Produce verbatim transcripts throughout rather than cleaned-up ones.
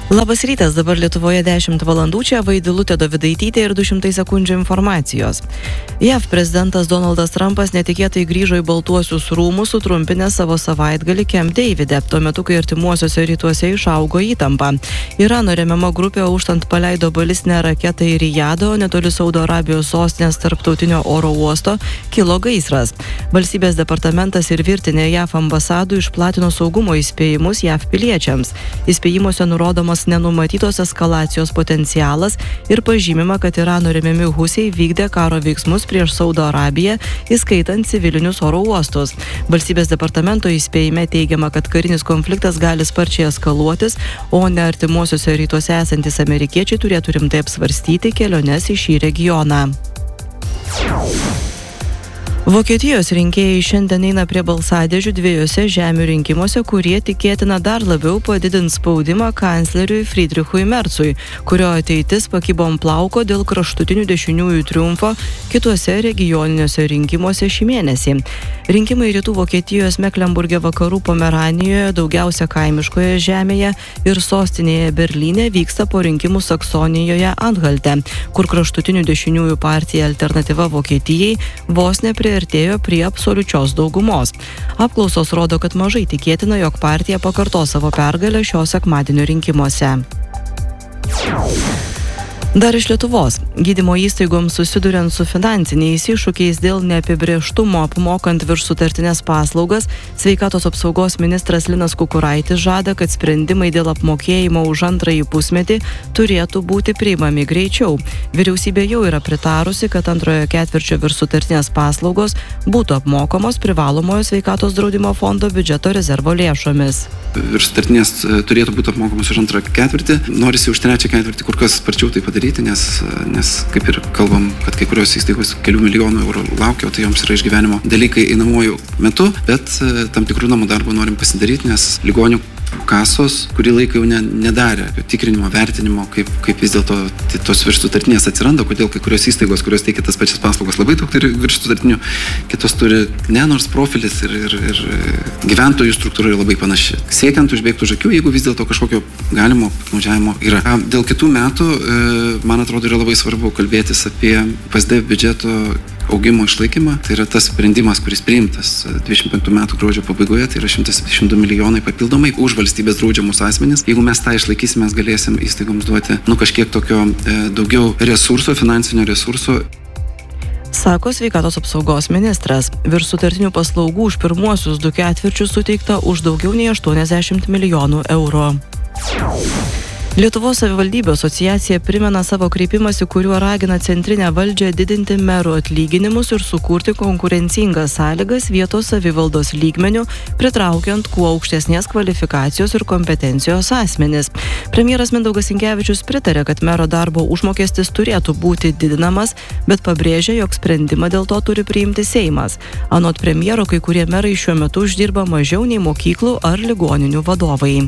Labas rytas, dabar Lietuvoje dešimt valandų, čia Vaidilutė Dovidaitytė ir du šimtai sekundžių informacijos. J A V prezidentas Donaldas Trumpas netikėtai grįžo į Baltuosius rūmus, sutrumpinę savo savaitgalį Camp Davide, tuo metu, kai artimuosiuose rytuose išaugo įtampa. Irano remiama grupė auštant paleido balistinę raketą į Rijadą, o netoli Saudo Arabijos sostinės tarptautinio oro uosto kilo gaisras. Valstybės departamentas ir virtinė J A V ambasadų išplatino saugumo įspėjimus J A V piliečiams. Įspėjimuose nurodomas nenumatytos eskalacijos potencialas ir pažymima, kad Irano remiami husiai vykdė karo veiksmus prieš Saudo Arabiją, įskaitant civilinius oro uostus. Valstybės departamento įspėjime teigiama, kad karinis konfliktas gali sparčiai eskaluotis, o ne artimuosiuose rytuose esantis amerikiečiai turėtų rimtai apsvarstyti keliones į šį regioną. Vokietijos rinkėjai šiandien eina prie balsadėžių dviejose žemių rinkimuose, kurie tikėtina dar labiau padidins spaudimą kancleriui Friedrichui Merzui, kurio ateitis pakibo ant plauko dėl kraštutinių dešiniųjų triumfo kituose regioniniuose rinkimuose šį mėnesį. Rinkimai rytų Vokietijos Meklenburge, vakarų Pomeranijoje, daugiausia kaimiškoje žemėje ir sostinėje Berlyne vyksta po rinkimų Saksonijoje Anhalte, kur kraštutinių dešiniųjų partija Alternatyva Vokietijai vos neprie artėjo prie absoliučios daugumos. Apklausos rodo, kad mažai tikėtina, jog partija pakartos savo pergalę šio sekmadienio rinkimuose. Dar iš Lietuvos. Gydymo įstaigoms susiduriant su finansiniais iššūkiais dėl neapibrėžtumo apmokant viršsutartines paslaugas, sveikatos apsaugos ministras Linas Kukuraitis žada, kad sprendimai dėl apmokėjimo už antrąjį pusmetį turėtų būti priimami greičiau. Vyriausybė jau yra pritarusi, kad antrojo ketvirčio viršsutartinės paslaugos būtų apmokamos privalomojo sveikatos draudimo fondo biudžeto rezervo lėšomis. Viršsutartinės turėtų būti apmokamos už antrą ketvirtį. Norisi už trečią ketvirtį kur kas sparčiau tai padaryti, nes, nes kaip ir kalbam, kad kai kurios įstaigos kelių milijonų eurų laukia, o tai joms yra išgyvenimo dalykai einamuoju metu, bet tam tikrų namų darbų norim pasidaryti, nes ligonių kasos kurį laiką jau ne, nedarė tikrinimo, vertinimo, kaip, kaip vis dėlto tai tos viršsutartinės atsiranda, kodėl kai kurios įstaigos, kurios teikia tas pačias paslaugas, labai daug turi viršsutartinių, kitos turi ne, nors profilis ir, ir, ir gyventojų struktūra yra labai panaši. Siekiant užbėgti už akių, jeigu vis dėlto kažkokio galimo piktnaudžiavimo yra. Dėl kitų metų, man atrodo, yra labai svarbu kalbėtis apie P S D biudžeto augimo išlaikymą. Tai yra tas sprendimas, kuris priimtas dvidešimt penktų metų gruodžio pabaigoje, tai yra šimtas septyniasdešimt du milijonai papildomai už valstybės draudžiamus asmenis. Jeigu mes tą išlaikysime, mes galėsim įstaigoms duoti nu kažkiek tokio e, daugiau resurso, finansinio resurso. Sako sveikatos apsaugos ministras. Viršsutartinių paslaugų už pirmuosius du ketvirčius suteikta už daugiau nei aštuoniasdešimt milijonų eurų. Lietuvos savivaldybių asociacija primena savo kreipimąsi, kuriuo ragina centrinę valdžią didinti merų atlyginimus ir sukurti konkurencingas sąlygas vietos savivaldos lygmenių, pritraukiant kuo aukštesnės kvalifikacijos ir kompetencijos asmenis. Premjeras Mindaugas Sinkevičius pritarė, kad mero darbo užmokestis turėtų būti didinamas, bet pabrėžė, jog sprendimą dėl to turi priimti Seimas. Anot premjero, kai kurie merai šiuo metu uždirba mažiau nei mokyklų ar ligoninių vadovai.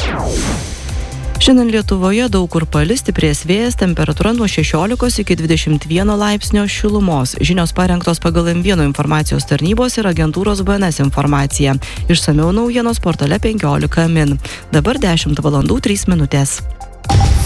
Šiandien Lietuvoje daug kur palis, stiprės vėjas, temperatūra nuo šešiolikos iki dvidešimt vieno laipsnio šilumos. Žinios parengtos pagal M vienas informacijos tarnybos ir agentūros B N S informaciją. Išsamiau naujienos portale penkiolika min. Dabar dešimt valandų trys minutės.